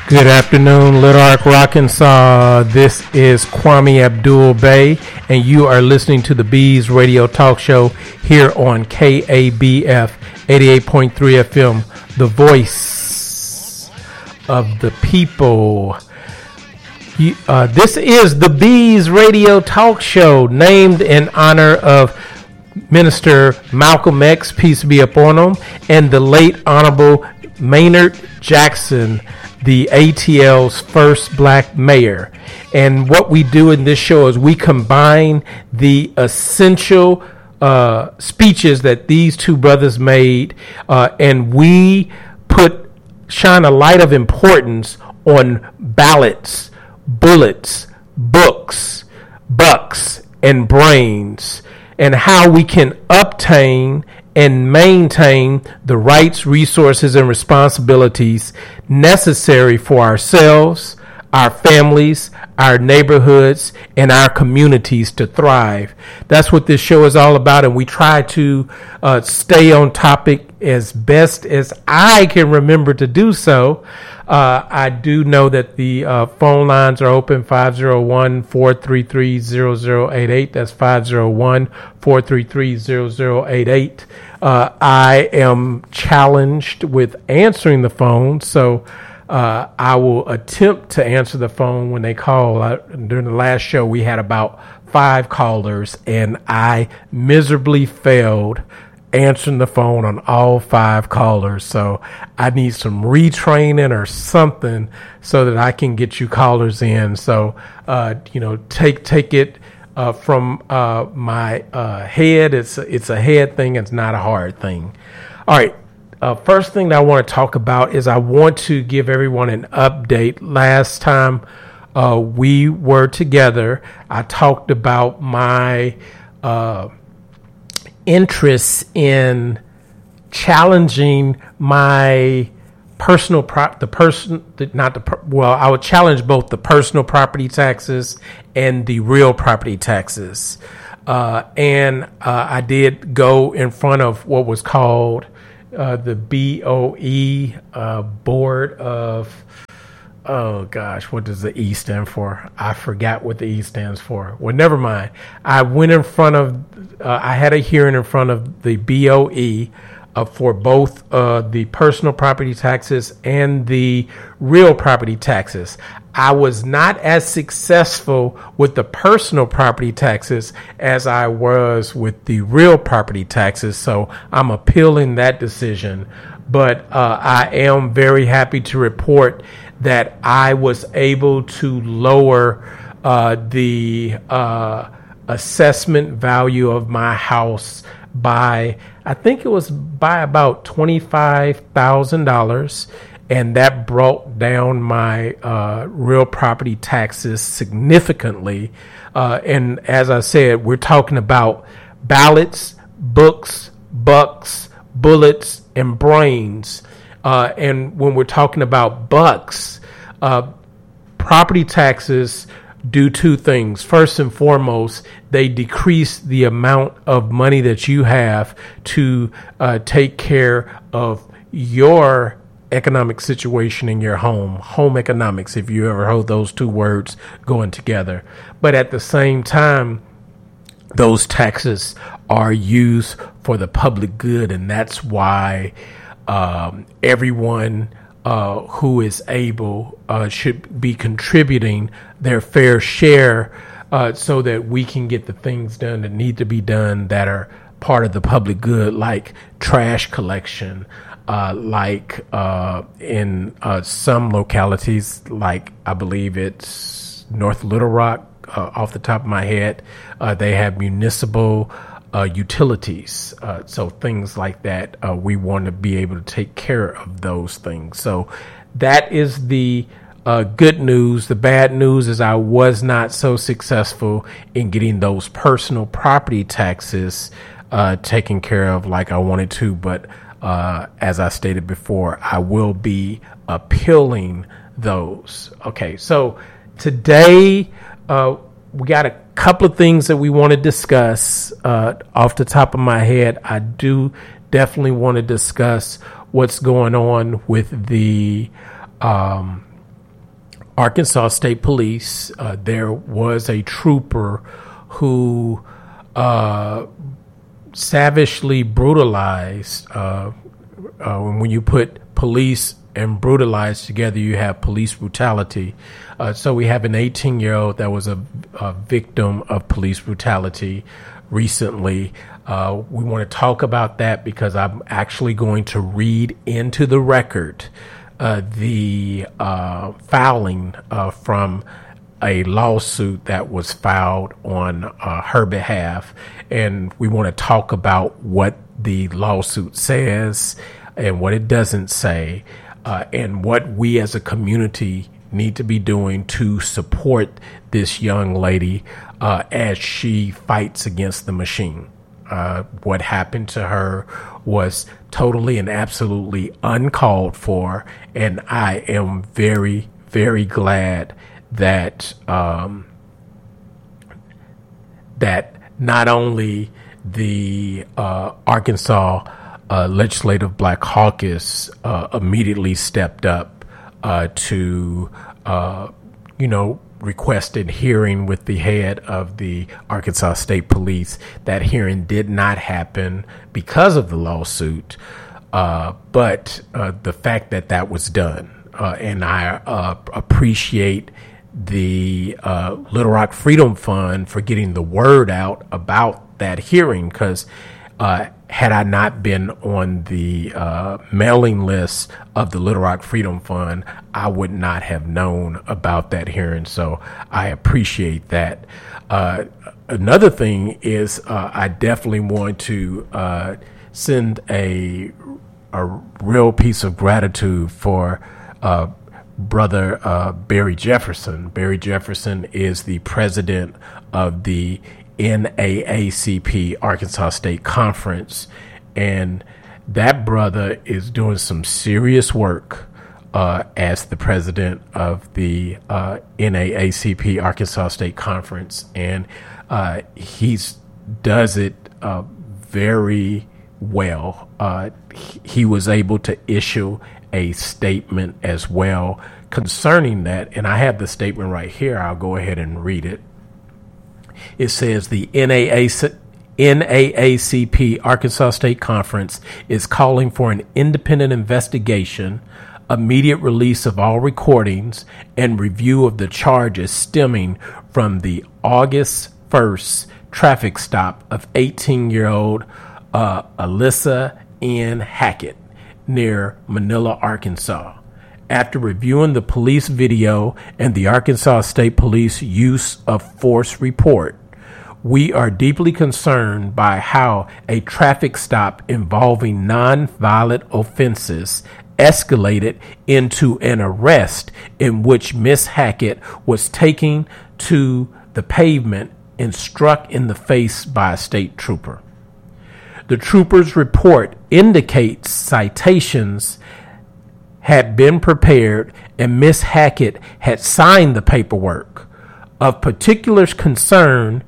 Good afternoon, Little Rock, Arkansas. This is Kwame Abdul-Bey, and you are listening to the Bees Radio Talk Show here on KABF 88.3 FM, the voice of the people. This is the Bees Radio Talk Show, named in honor of Minister Malcolm X, peace be upon him, and the late Honorable Maynard Jackson, the ATL's first black mayor. And what we do in this show is we combine the essential speeches that these two brothers made, and we shine a light of importance on ballots, bullets, books, bucks, and brains, and how we can obtain and maintain the rights, resources, and responsibilities necessary for ourselves, our families, our neighborhoods, and our communities to thrive. That's what this show is all about, and we try to stay on topic as best as I can remember to do so. I do know that the phone lines are open, 501-433-0088. That's 501-433-0088. I am challenged with answering the phone, so I will attempt to answer the phone when they call. During the last show, we had about 5 callers, and I miserably failed answering the phone on all 5 callers. So I need some retraining or something so that I can get you callers in. So, take it from my head. It's a head thing. It's not a hard thing. All right. First thing that I want to talk about is I want to give everyone an update. Last time we were together, I talked about my interests in challenging my personal I would challenge both the personal property taxes and the real property taxes. And I did go in front of what was called the BOE Board of, oh gosh, what does the E stand for? I forgot what the E stands for. Well, never mind. I went in front of, I had a hearing in front of the BOE for both the personal property taxes and the real property taxes. I was not as successful with the personal property taxes as I was with the real property taxes, so I'm appealing that decision. But I am very happy to report that I was able to lower the assessment value of my house by, I think it was by about $25,000, and that brought down my real property taxes significantly. And as I said, we're talking about ballots, books, bucks, bullets, and brains. And when we're talking about bucks, property taxes do 2 things. First and foremost, they decrease the amount of money that you have to take care of your economic situation in your home economics, if you ever heard those 2 words going together. But at the same time, those taxes are used for the public good, and that's why everyone who is able should be contributing their fair share so that we can get the things done that need to be done that are part of the public good, like trash collection, like in some localities, like I believe it's North Little Rock, off the top of my head, they have municipal utilities. So things like that, we want to be able to take care of those things. So that is the good news. The bad news is I was not so successful in getting those personal property taxes taken care of like I wanted to. But as I stated before, I will be appealing those. Okay, so today we got a couple of things that we want to discuss. Off the top of my head, I do definitely want to discuss what's going on with the Arkansas State Police, there was a trooper who savagely brutalized. When you put police and brutalized together, you have police brutality. So we have an 18-year-old that was a victim of police brutality recently. We want to talk about that because I'm actually going to read into the record the filing from a lawsuit that was filed on her behalf. And we want to talk about what the lawsuit says and what it doesn't say, and what we as a community need to be doing to support this young lady as she fights against the machine. What happened to her was totally and absolutely uncalled for, and I am very, very glad that that not only the Arkansas Legislative Black Caucus immediately stepped up to requested hearing with the head of the Arkansas State Police. That hearing did not happen because of the lawsuit, but the fact that that was done, and I appreciate the Little Rock Freedom Fund for getting the word out about that hearing, because had I not been on the mailing list of the Little Rock Freedom Fund, I would not have known about that hearing. So I appreciate that. Another thing is I definitely want to send a real piece of gratitude for Brother Barry Jefferson. Barry Jefferson is the president of the NAACP Arkansas State Conference, and that brother is doing some serious work as the president of the NAACP Arkansas State Conference, and he's does it very well. He was able to issue a statement as well concerning that, and I have the statement right here. I'll go ahead and read it. It says the NAACP Arkansas State Conference is calling for an independent investigation, immediate release of all recordings, and review of the charges stemming from the August 1st traffic stop of 18-year-old Alyssa N. Hackett near Manila, Arkansas. After reviewing the police video and the Arkansas State Police use of force report, we are deeply concerned by how a traffic stop involving non-violent offenses escalated into an arrest in which Miss Hackett was taken to the pavement and struck in the face by a state trooper. The trooper's report indicates citations had been prepared and Miss Hackett had signed the paperwork. Of particular concern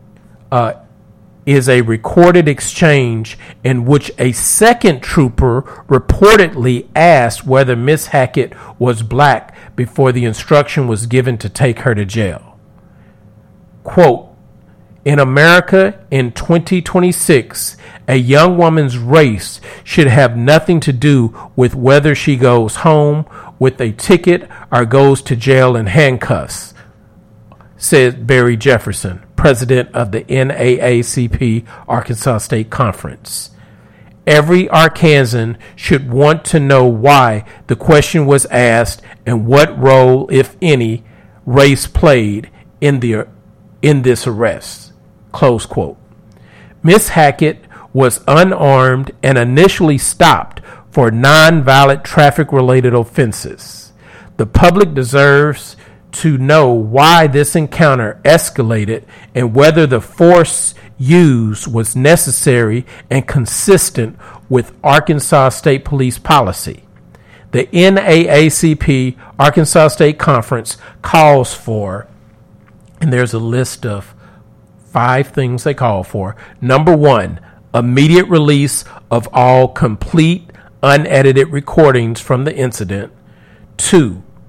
is a recorded exchange in which a second trooper reportedly asked whether Miss Hackett was black before the instruction was given to take her to jail. Quote, in America in 2026, a young woman's race should have nothing to do with whether she goes home with a ticket or goes to jail in handcuffs, said Barry Jefferson, president of the NAACP Arkansas State Conference. Every Arkansan should want to know why the question was asked and what role, if any, race played in this arrest. Close quote. Miss Hackett was unarmed and initially stopped for non-violent traffic-related offenses. The public deserves to know why this encounter escalated and whether the force used was necessary and consistent with Arkansas State Police policy. The NAACP Arkansas State Conference calls for, and there's a list of 5 things they call for. Number 1, immediate release of all complete, unedited recordings from the incident. 2,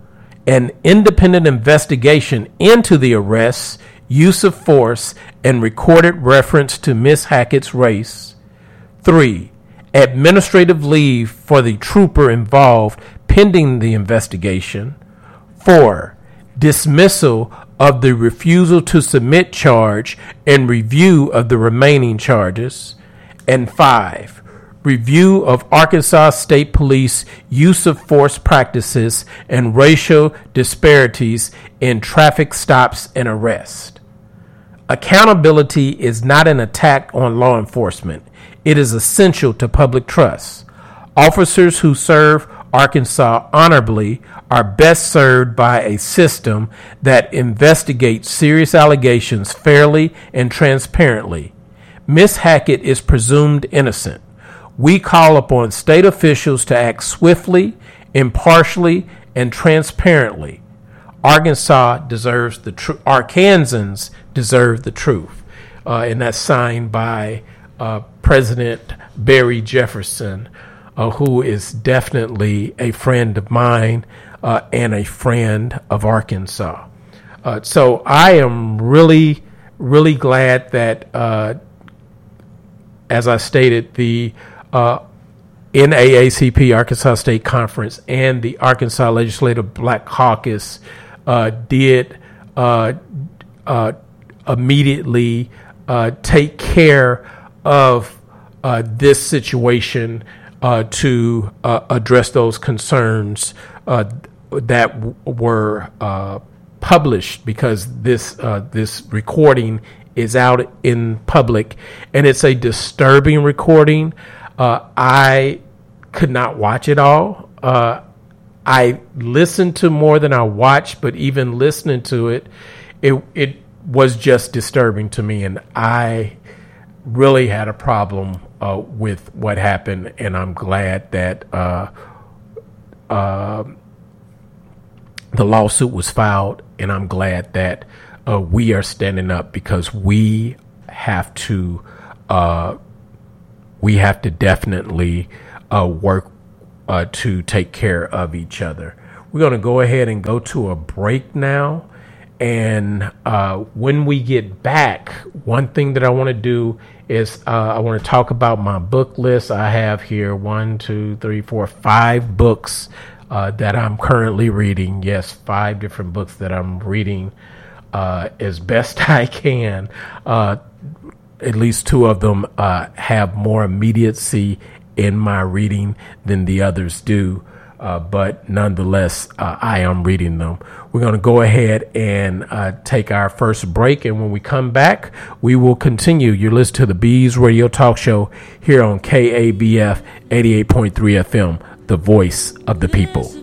an independent investigation into the arrests, use of force, and recorded reference to Miss Hackett's race. 3. Administrative leave for the trooper involved pending the investigation. 4. Dismissal of the refusal to submit charge and review of the remaining charges. And 5. Review of Arkansas State Police use of force practices and racial disparities in traffic stops and arrests. Accountability is not an attack on law enforcement. It is essential to public trust. Officers who serve Arkansas honorably are best served by a system that investigates serious allegations fairly and transparently. Miss Hackett is presumed innocent. We call upon state officials to act swiftly, impartially, and transparently. Arkansans deserve the truth. And that's signed by President Barry Jefferson, who is definitely a friend of mine and a friend of Arkansas. So I am really, really glad that, as I stated, the NAACP, Arkansas State Conference, and the Arkansas Legislative Black Caucus did immediately take care of this situation to address those concerns that were published, because this recording is out in public, and it's a disturbing recording. I could not watch it all. I listened to more than I watched, but even listening to it, it was just disturbing to me, and I really had a problem with what happened, and I'm glad that the lawsuit was filed, and I'm glad that we are standing up, because we have to definitely work to take care of each other. We're going to go ahead and go to a break now. And when we get back, one thing that I want to do is I want to talk about my book list. I have here 5 books that I'm currently reading. Yes, 5 different books that I'm reading as best I can. At least 2 of them have more immediacy in my reading than the others do. But nonetheless, I am reading them. We're going to go ahead and take our first break. And when we come back, we will continue. You're listening to the Bees Radio Talk Show here on KABF 88.3 FM, the voice of the people.